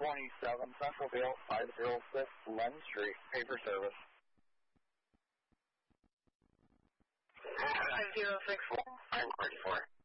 27 Centralville, 506 Len Street, paper service. 5064, I'm ready for it.